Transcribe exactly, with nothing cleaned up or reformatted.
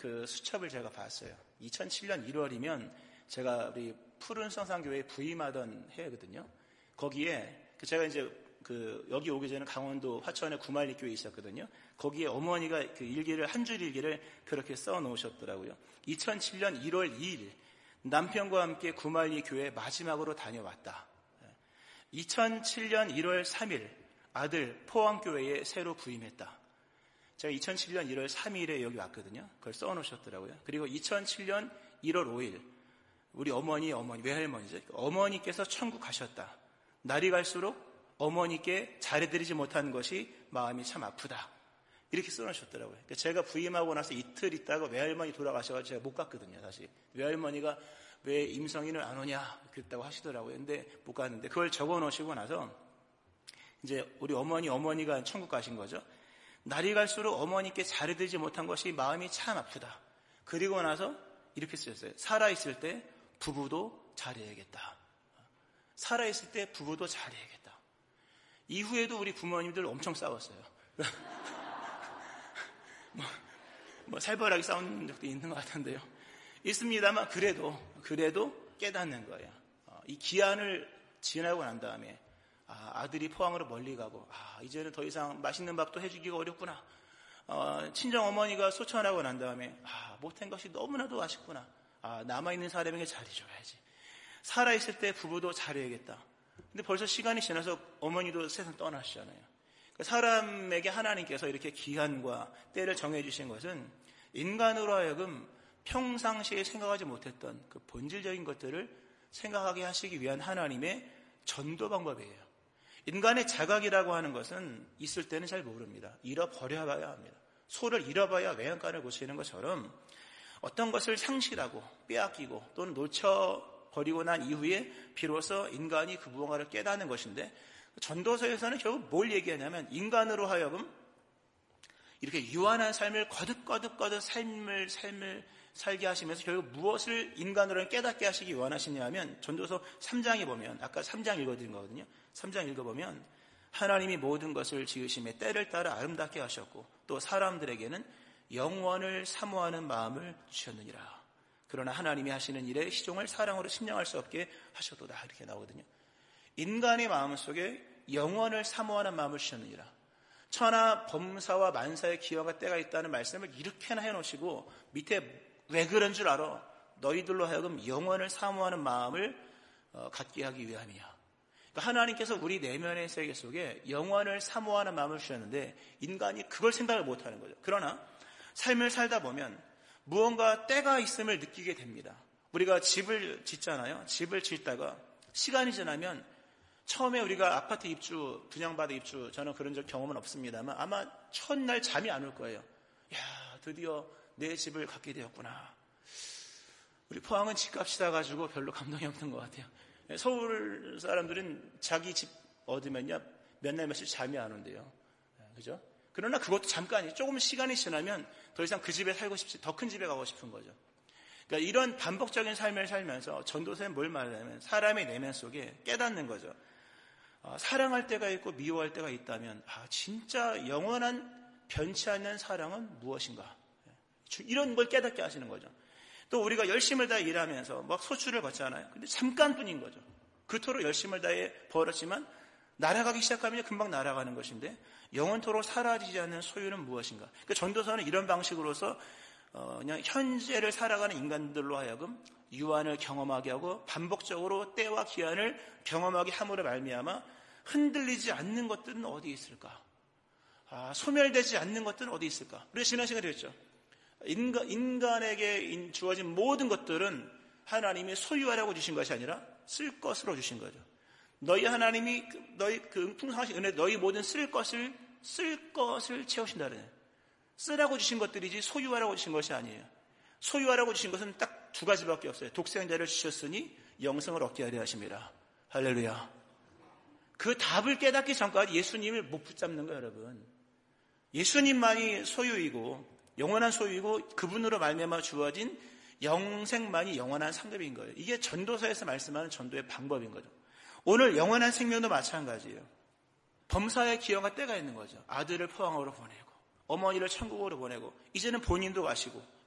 그 수첩을 제가 봤어요. 이천칠 년 일월이면 제가 우리 푸른 성산교회에 부임하던 해거든요. 거기에 제가 이제 그 여기 오기 전에 강원도 화천에 구말리 교회에 있었거든요. 거기에 어머니가 그 일기를 한 줄 일기를 그렇게 써 놓으셨더라고요. 이천칠 년 일월 이일 남편과 함께 구말리 교회 마지막으로 다녀왔다. 이천칠 년 일월 삼일 아들 포항교회에 새로 부임했다. 제가 이천칠 년 일월 삼일에 여기 왔거든요. 그걸 써 놓으셨더라고요. 그리고 이천칠 년 일월 오일 우리 어머니, 어머니, 외할머니죠. 어머니께서 천국 가셨다. 날이 갈수록 어머니께 잘해드리지 못한 것이 마음이 참 아프다. 이렇게 써놓으셨더라고요. 그러니까 제가 부임하고 나서 이틀 있다가 외할머니 돌아가셔가지고 제가 못 갔거든요, 사실. 외할머니가 왜 임성희는 안 오냐, 그랬다고 하시더라고요. 근데 못 갔는데 그걸 적어 놓으시고 나서 이제 우리 어머니, 어머니가 천국 가신 거죠. 날이 갈수록 어머니께 잘해드리지 못한 것이 마음이 참 아프다. 그리고 나서 이렇게 쓰셨어요. 살아있을 때 부부도 잘해야겠다. 살아있을 때 부부도 잘해야겠다. 이후에도 우리 부모님들 엄청 싸웠어요. 뭐, 뭐 살벌하게 싸운 적도 있는 것 같은데요. 있습니다만 그래도 그래도 깨닫는 거예요. 어, 이 기한을 지나고 난 다음에 아, 아들이 포항으로 멀리 가고 아, 이제는 더 이상 맛있는 밥도 해주기가 어렵구나. 어, 친정 어머니가 소천하고 난 다음에 아, 못한 것이 너무나도 아쉽구나. 아, 남아있는 사람에게 잘해줘야지. 살아있을 때 부부도 잘해야겠다. 근데 벌써 시간이 지나서 어머니도 세상 떠나시잖아요. 그러니까 사람에게 하나님께서 이렇게 기한과 때를 정해주신 것은 인간으로 하여금 평상시에 생각하지 못했던 그 본질적인 것들을 생각하게 하시기 위한 하나님의 전도 방법이에요. 인간의 자각이라고 하는 것은 있을 때는 잘 모릅니다. 잃어버려봐야 합니다. 소를 잃어봐야 외양간을 고치는 것처럼 어떤 것을 상실하고 빼앗기고 또는 놓쳐버리고 난 이후에 비로소 인간이 그 무언가를 깨닫는 것인데 전도서에서는 결국 뭘 얘기하냐면 인간으로 하여금 이렇게 유한한 삶을 거듭거듭거듭 삶을 삶을 살게 하시면서 결국 무엇을 인간으로는 깨닫게 하시기 원하시냐 하면 전도서 삼 장에 보면 아까 삼 장 읽어드린 거거든요. 삼 장 읽어보면 하나님이 모든 것을 지으심에 때를 따라 아름답게 하셨고 또 사람들에게는 영원을 사모하는 마음을 주셨느니라. 그러나 하나님이 하시는 일에 시종을 사랑으로 심령할 수 없게 하셨도다. 이렇게 나오거든요. 인간의 마음속에 영원을 사모하는 마음을 주셨느니라. 천하 범사와 만사의 기원과 때가 있다는 말씀을 이렇게나 해놓으시고 밑에 왜 그런 줄 알아? 너희들로 하여금 영원을 사모하는 마음을 갖게 하기 위함이야. 그러니까 하나님께서 우리 내면의 세계 속에 영원을 사모하는 마음을 주셨는데 인간이 그걸 생각을 못하는 거죠. 그러나 삶을 살다 보면 무언가 때가 있음을 느끼게 됩니다. 우리가 집을 짓잖아요. 집을 짓다가 시간이 지나면 처음에 우리가 아파트 입주, 분양받아 입주, 저는 그런 적 경험은 없습니다만 아마 첫날 잠이 안 올 거예요. 야, 드디어 내 집을 갖게 되었구나. 우리 포항은 집값이 나가지고 별로 감동이 없는 것 같아요. 서울 사람들은 자기 집 얻으면요, 몇 날 며칠 잠이 안 온대요. 그죠? 그러나 그것도 잠깐이에요. 조금 시간이 지나면 더 이상 그 집에 살고 싶지, 더 큰 집에 가고 싶은 거죠. 그러니까 이런 반복적인 삶을 살면서 전도서에 뭘 말하냐면 사람의 내면 속에 깨닫는 거죠. 아, 사랑할 때가 있고 미워할 때가 있다면 아, 진짜 영원한 변치 않는 사랑은 무엇인가? 이런 걸 깨닫게 하시는 거죠. 또 우리가 열심을 다해 일하면서 막 소출을 받잖아요. 근데 잠깐뿐인 거죠. 그토록 열심을 다해 벌었지만 날아가기 시작하면 금방 날아가는 것인데 영원토록 사라지지 않는 소유는 무엇인가? 그러니까 전도서는 이런 방식으로서 어, 그냥 현재를 살아가는 인간들로 하여금 유한을 경험하게 하고 반복적으로 때와 기한을 경험하게 함으로 말미암아 흔들리지 않는 것들은 어디 있을까? 아, 소멸되지 않는 것들은 어디 있을까? 우리가 지난 시간에 했죠. 인간, 인간에게 주어진 모든 것들은 하나님이 소유하라고 주신 것이 아니라 쓸 것으로 주신 거죠. 너희 하나님이 너희 그 풍성하신 은혜, 너희 모든 쓸 것을 쓸 것을 채우신다는 쓰라고 주신 것들이지 소유하라고 주신 것이 아니에요. 소유하라고 주신 것은 딱 두 가지밖에 없어요. 독생자를 주셨으니 영생을 얻게 하려 하십니다. 할렐루야. 그 답을 깨닫기 전까지 예수님을 못 붙잡는 거예요, 여러분. 예수님만이 소유이고 영원한 소유이고 그분으로 말미암아 주어진 영생만이 영원한 상급인 거예요. 이게 전도서에서 말씀하는 전도의 방법인 거죠. 오늘 영원한 생명도 마찬가지예요. 범사의 기원과 때가 있는 거죠. 아들을 포항으로 보내고 어머니를 천국으로 보내고 이제는 본인도 가시고